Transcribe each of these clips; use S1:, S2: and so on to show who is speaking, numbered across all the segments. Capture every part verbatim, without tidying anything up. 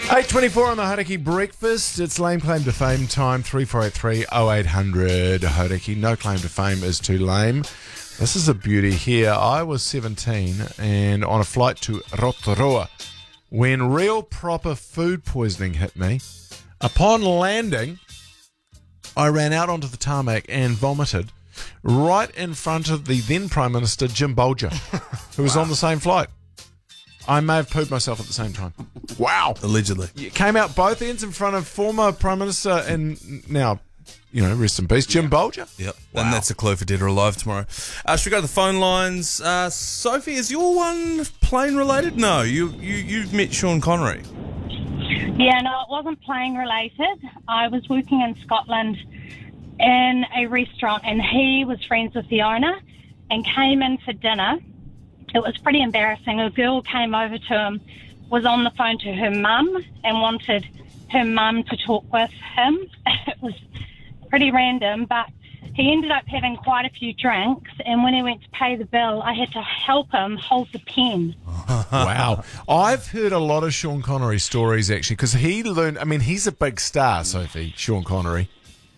S1: eight twenty-four on the Hauraki Breakfast. It's lame claim to fame time. three four eight three oh eight hundred Hauraki. No claim to fame is too lame. This is a beauty here. I was seventeen and on a flight to Rotorua when real proper food poisoning hit me. Upon landing, I ran out onto the tarmac and vomited right in front of the then Prime Minister, Jim Bolger, who was wow. on the same flight. I may have pooed myself at the same time. Wow.
S2: Allegedly.
S1: It came out both ends in front of former Prime Minister and now, you know, rest in peace, Jim yeah. Bolger.
S2: Yep.
S1: Wow.
S2: And that's a clue for Dead or Alive tomorrow. Uh, should we go to the phone lines? Uh, Sophie, is your one plane related? No, you, you, you've met Sean Connery.
S3: Yeah, no, it wasn't plane related. I was working in Scotland in a restaurant and he was friends with the owner and came in for dinner. It was pretty embarrassing. A girl came over to him, was on the phone to her mum and wanted her mum to talk with him. It was pretty random, but he ended up having quite a few drinks, and when he went to pay the bill, I had to help him hold the pen.
S1: Wow. I've heard a lot of Sean Connery stories, actually, because he learned, I mean, he's a big star, Sophie, Sean Connery.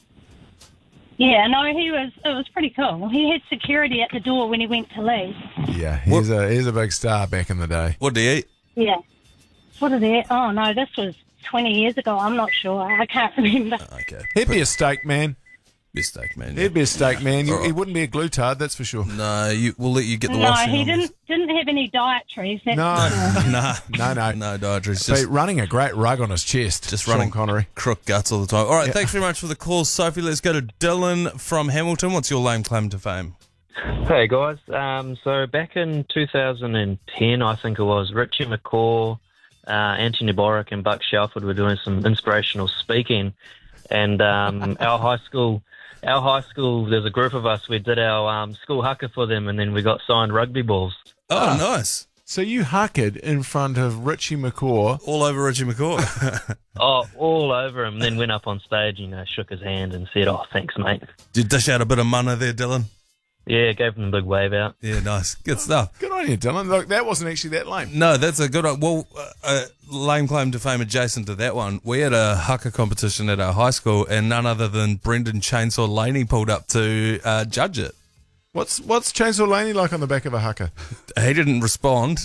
S3: Yeah, no, he was. It was pretty cool. He had security at the door when he went to leave.
S1: Yeah, he's a he's a big star back in the day.
S2: What did he eat?
S3: Yeah. What did he eat? Oh, no, this was twenty years ago. I'm not sure. I can't remember.
S2: Okay.
S1: He'd be a steak man.
S2: Be a steak man. Yeah.
S1: He'd be a steak man. You,
S2: right.
S1: He wouldn't be a glutard, that's for sure.
S2: No, you, we'll let you get the
S3: no,
S2: washing
S3: he
S2: on
S3: didn't
S2: this.
S3: didn't have any dietaries. That's
S1: No,
S2: no,
S1: no, no,
S2: no dietaries.
S1: But
S2: Just
S1: running a great rug on his chest.
S2: Just
S1: Sean
S2: running
S1: Connery.
S2: crook guts all the time. All right,
S1: Yeah.
S2: thanks very much for the call, Sophie. Let's go to Dylan from Hamilton. What's your lame claim to fame?
S4: Hey guys, um, so back in two thousand ten, I think it was, Richie McCaw, uh, Anthony Borick and Buck Shelford were doing some inspirational speaking, and um, our high school, our high school, there's a group of us, we did our um, school haka for them, and then we got signed rugby balls.
S2: Oh, oh. nice.
S1: So you huckered in front of Richie McCaw.
S2: All over Richie McCaw.
S4: Oh, all over him, then went up on stage, you know, shook his hand and said, oh, thanks, mate.
S2: Did you dish out a bit of mana there, Dylan?
S4: Yeah, gave him a big wave out.
S2: Yeah, nice. Good stuff.
S1: Good on you, Dylan. Look, that wasn't actually that lame.
S2: No, that's a good one. Well, uh, uh, lame claim to fame adjacent to that one. We had a haka competition at our high school, and none other than Brendan Chainsaw Laney pulled up to uh, judge it.
S1: What's what's Chainsaw Laney like on the back of a haka?
S2: He didn't respond,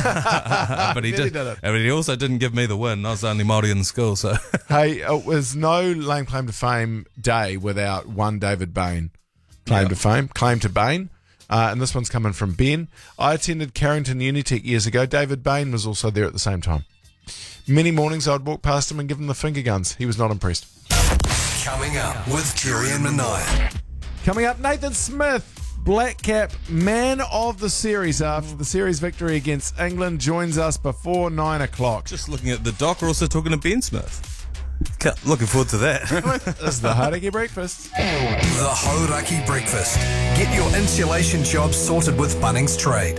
S2: but he
S1: Then
S2: did.
S1: he did it.
S2: I mean, he also didn't give me the win. I was the only Māori in the school, so
S1: Hey, it was no lame claim to fame day without one David Bain claim
S2: Yeah.
S1: to fame, claim to Bain. Uh, and this one's coming from Ben. I attended Carrington Unitec years ago. David Bain was also there at the same time. Many mornings I'd walk past him and give him the finger guns. He was not impressed.
S5: Coming up with Jerry and Manaya.
S1: Coming up, Nathan Smith, Black Cap Man of the Series after the series victory against England, joins us before nine o'clock.
S2: just looking at the doc, we're also talking to Ben Smith. Ca- Looking forward to that.
S1: This is the Hauraki Breakfast.
S5: The Hauraki Breakfast. Get your insulation job sorted with Bunnings Trade.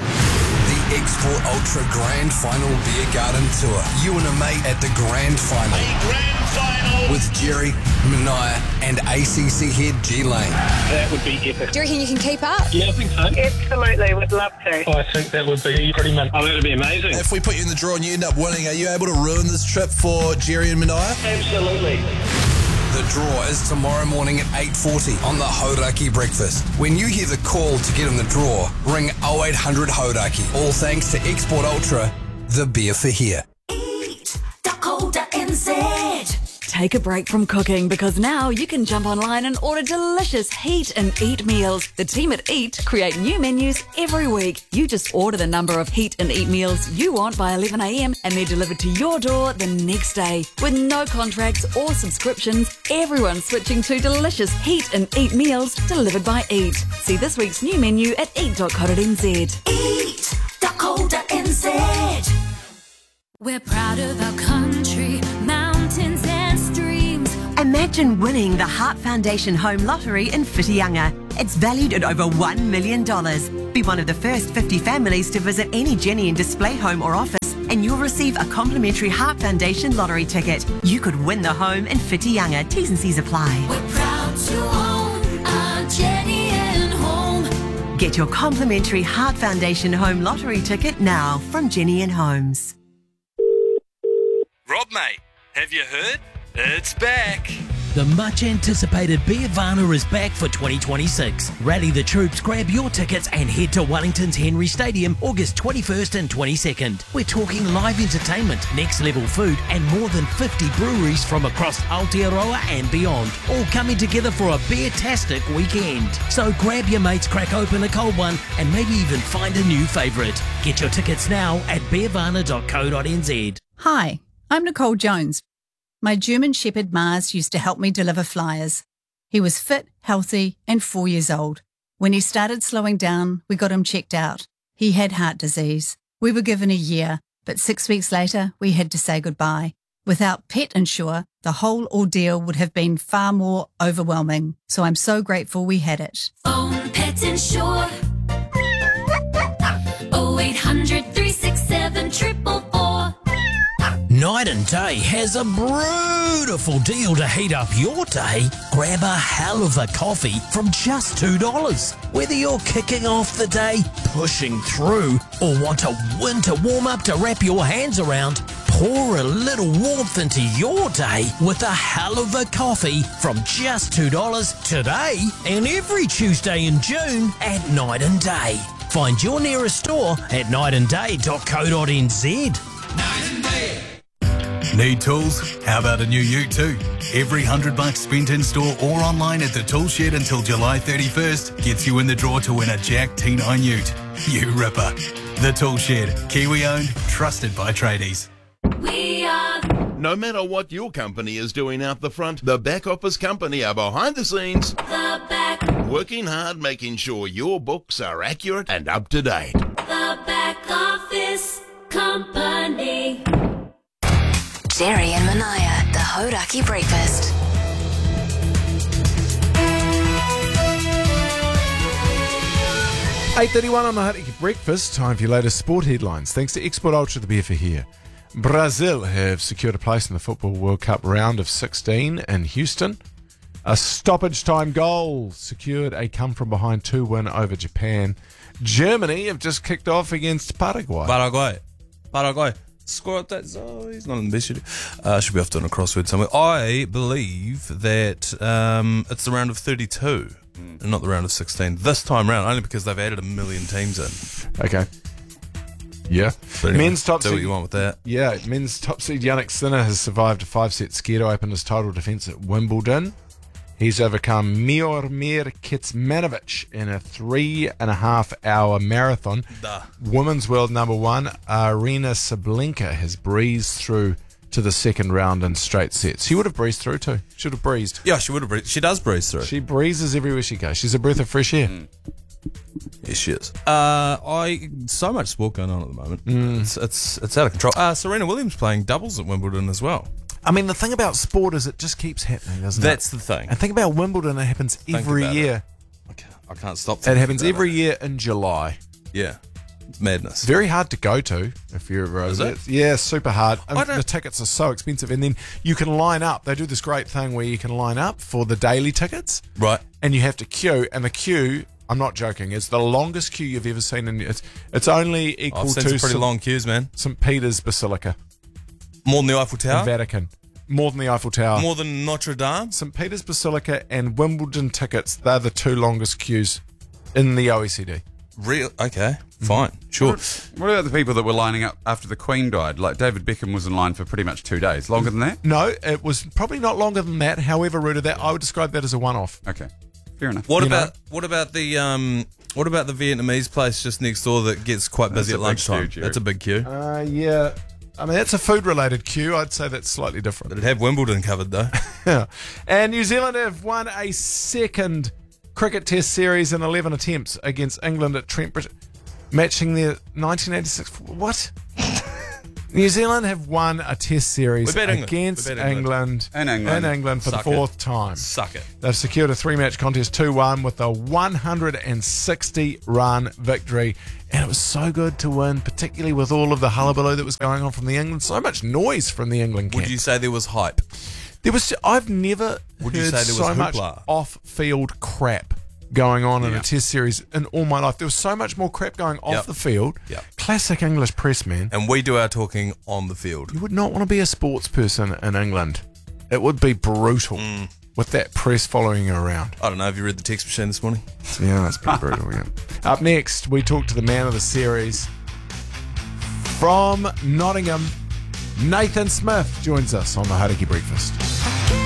S5: The Export Ultra Grand Final Beer Garden Tour. You and a mate at the Grand Final.
S6: A grand final.
S5: With Jerry, Manaya and A C C head G Lane.
S6: That would be epic.
S7: Do you reckon you can keep up?
S6: Yeah, I think so.
S3: Absolutely, would love to.
S6: I think that would be pretty much. Oh, that would be amazing.
S5: If we put you in the draw and you end up winning, are you able to ruin this trip for Jerry and Manaya?
S6: Absolutely.
S5: The draw is tomorrow morning at eight forty on the Hauraki Breakfast. When you hear the call to get in the draw, ring oh eight hundred Hauraki. All thanks to Export Ultra, the beer for here.
S8: eat dot co dot n z.
S9: Take a break from cooking because now you can jump online and order delicious Heat and Eat meals. The team at Eat create new menus every week. You just order the number of Heat and Eat meals you want by eleven a.m. and they're delivered to your door the next day. With no contracts or subscriptions, everyone's switching to delicious Heat and Eat meals delivered by Eat. See this week's new menu at eat dot co dot n z.
S8: eat dot co dot n z.
S10: We're proud of our country, mountains and streams.
S11: Imagine winning the Heart Foundation Home Lottery in Whitianga. It's valued at over one million dollars. Be one of the first fifty families to visit any Jenny and Display home or office, and you'll receive a complimentary Heart Foundation lottery ticket. You could win the home in Whitianga. T's and C's apply.
S10: We're proud to own our Jenny and Home.
S11: Get your complimentary Heart Foundation Home Lottery ticket now from Jenny and Homes.
S7: Rob, mate, have you heard? It's back.
S12: The much-anticipated Beervana is back for twenty twenty-six. Rally the troops, grab your tickets and head to Wellington's Henry Stadium August twenty-first and twenty-second. We're talking live entertainment, next-level food and more than fifty breweries from across Aotearoa and beyond, all coming together for a beer-tastic weekend. So grab your mates, crack open a cold one and maybe even find a new favourite. Get your tickets now at beervana dot co dot n z.
S13: Hi, I'm Nicole Jones. My German Shepherd Mars used to help me deliver flyers. He was fit, healthy, and four years old. When he started slowing down, we got him checked out. He had heart disease. We were given a year, but six weeks later, we had to say goodbye. Without Pet Insure, the whole ordeal would have been far more overwhelming. So I'm so grateful we had it.
S10: Phone Pet Insure. oh eight hundred, three six seven, four four four.
S12: Night and Day has a beautiful deal to heat up your day. Grab a hell of a coffee from just two dollars. Whether you're kicking off the day, pushing through, or want a winter warm-up to wrap your hands around, pour a little warmth into your day with a hell of a coffee from just two dollars today and every Tuesday in June at Night and Day. Find your nearest store at night and day dot co dot n z.
S14: Night and Day. Need tools? How about a new ute too? Every hundred bucks spent in store or online at the Tool Shed until July thirty-first gets you in the draw to win a Jack T nine ute. You ripper. The Tool Shed, Kiwi owned, trusted by tradies.
S10: We are.
S15: No matter what your company is doing out the front, the back office company are behind the scenes.
S10: The back.
S15: Working hard, making sure your books are accurate and up to date.
S10: The back office company.
S16: Jerry and Manaya, the Hodaki Breakfast.
S1: eight thirty-one on the Hodaki Breakfast. Time for your latest sport headlines. Thanks to Export Ultra, the beer for here. Brazil have secured a place in the Football World Cup round of sixteen in Houston. A stoppage time goal secured a come-from-behind two win over Japan. Germany have just kicked off against Paraguay.
S2: Paraguay. Paraguay. Score that. Oh, he's not in the best shape. Uh, should be off doing a crossword somewhere. I believe that um, it's the round of thirty-two, mm. and not the round of sixteen. This time round, only because they've added a million teams in.
S1: Okay. Yeah.
S2: Anyway,
S1: men's top
S2: do
S1: seed.
S2: what you want with that.
S1: Yeah. Men's top seed Yannick Sinner has survived a five-set scare to open his title defence at Wimbledon. He's overcome Miomir Kecmanovic in a three and a half hour marathon.
S2: Duh.
S1: Women's world number one, Arina Sabalenka, has breezed through to the second round in straight sets. She would have breezed through too. Should have breezed.
S2: Yeah, she would have breezed. She does breeze through.
S1: She breezes everywhere she goes. She's a breath of fresh air. Mm.
S2: Yes, she is. Uh, I so much sport going on at the moment.
S1: Mm.
S2: It's, it's it's out of control. Uh, Serena Williams playing doubles at Wimbledon as well.
S1: I mean, the thing about sport is it just keeps happening, doesn't
S2: That's
S1: it?
S2: That's the thing.
S1: And think about Wimbledon, it happens
S2: Think
S1: every year.
S2: It. I, can't, I can't stop
S1: It happens every
S2: it.
S1: year in July.
S2: Yeah. It's madness.
S1: Very hard to go to if you're uh,
S2: Is it?
S1: Yeah, super hard. And
S2: I don't-
S1: the tickets are so expensive. And then you can line up. They do this great thing where you can line up for the daily tickets.
S2: Right.
S1: And you have to queue. And the queue, I'm not joking, it's the longest queue you've ever seen. In, it's, it's only equal
S2: I've seen
S1: to
S2: some pretty
S1: St-
S2: long queues, man.
S1: Saint Peter's Basilica.
S2: More than the Eiffel Tower?
S1: The Vatican. More than the Eiffel Tower.
S2: More than Notre Dame?
S1: Saint Peter's Basilica and Wimbledon tickets, they're the two longest queues in the O E C D.
S2: Real? Okay, fine, sure.
S17: What, what about the people that were lining up after the Queen died? Like David Beckham was in line for pretty much two days. Longer than that?
S1: No, it was probably not longer than that. However, Ruta, that I would describe that as a one-off.
S17: Okay, fair enough.
S2: What
S1: You
S2: about
S1: know?
S2: what about the um what about the Vietnamese place just next door that gets quite busy
S17: That's
S2: at
S17: a big queue,
S2: lunchtime?
S17: Jerry.
S2: That's a big queue.
S1: Uh, yeah. I mean, that's a food-related queue. I'd say that's slightly different.
S2: It'd have Wimbledon covered though.
S1: Yeah. And New Zealand have won a second cricket test series in eleven attempts against England at Trent Bridge, matching their nineteen eighty-six. What? New Zealand have won a test series
S2: We beat England.
S1: against
S2: We beat England.
S1: England,
S17: In England.
S1: in England for
S2: Suck
S1: the
S2: it.
S1: fourth time.
S2: Suck it.
S1: They've secured a three-match contest two one with a one hundred sixty run victory. And it was so good to win, particularly with all of the hullabaloo that was going on from the England. So much noise from the England camp.
S2: Would you say there was hype?
S1: There was. I've never
S2: Would you
S1: heard
S2: say there was
S1: so much
S2: hoopla?
S1: off-field crap going on in
S2: Yeah.
S1: a test series in all my life. There was so much more crap going off
S2: Yep.
S1: the field.
S2: Yep.
S1: Classic English press, man.
S2: And we do our talking on the field.
S1: You would not want to be a sports person in England. It would be brutal with that press following you around.
S2: I don't know. Have you read the text machine this morning?
S1: Yeah, that's pretty brutal. Yeah. Up next, we talk to the man of the series from Nottingham. Nathan Smith joins us on the Hauraki Breakfast.